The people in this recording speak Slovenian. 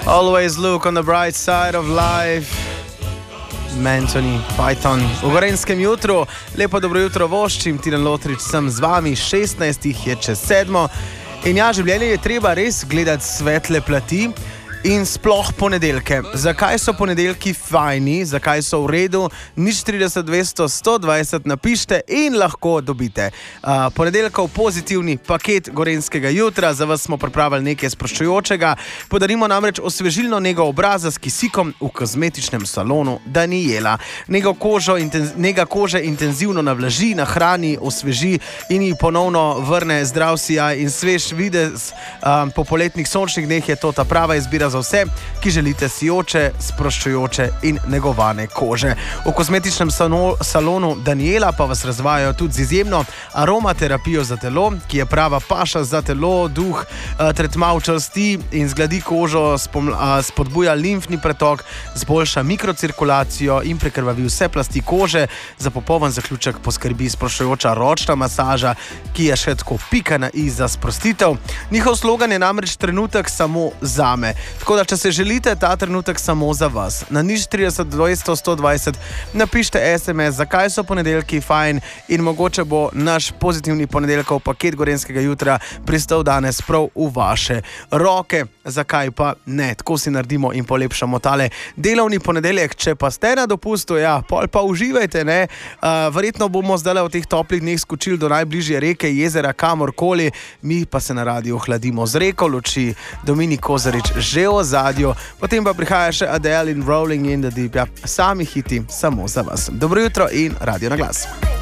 Always look on the bright side of life. Monty Python. V Gorenskem jutru, lepo dobro jutro voščim, Tiran Lotrič sem z vami, 16 je čez 7. In ja, življenje je treba res gledati svetle plati in sploh ponedeljke. Zakaj so ponedeljki fajni, zakaj so v redu, 030 200 120 napište in lahko dobite ponedeljkov pozitivni paket Gorenskega jutra. Za vas smo pripravili nekaj sproščujočega. Podarimo namreč osvežilno nego obraza s kisikom v kozmetičnem salonu Daniela. Nega kože intenzivno navlaži, nahrani, osveži in ji ponovno vrne zdrav sijaj in svež videz. Po poletnih sončnih dneh je to ta prava izbira za vse, ki želite sijoče, sproščujoče in negovane kože. V kozmetičnem salonu Daniela pa vas razvajajo tudi z izjemno aromaterapijo za telo, ki je prava paša za telo, duh, tretma učvrsti in zgladi kožo, spodbuja limfni pretok, zboljša mikrocirkulacijo in prekrvavi vse plasti kože. Za popoln zaključek poskrbi sproščujoča ročna masaža, ki je še tako pika na i za sprostitev. Njihov slogan je namreč trenutek samo zame. Tako da, če se želite ta trenutek samo za vas, na 030 200 120 napište SMS, zakaj so ponedeljki fajn in mogoče bo naš pozitivni ponedeljkov paket Gorenskega jutra pristal danes prav v vaše roke. Zakaj pa ne? Tako si naredimo in polepšamo tale delovni ponedeljek. Če pa ste na dopustu, ja, pol pa uživajte, ne? Verjetno bomo zdaj v teh toplih dneh skočili do najbližje reke, jezera, kamorkoli, mi pa se na radiju hladimo z reko luči. Dominik Kozarič že v ozadju, potem pa prihaja še Adele in Rolling in the Deep. Ja, sami hiti samo za vas. Dobro jutro in Radio na glas.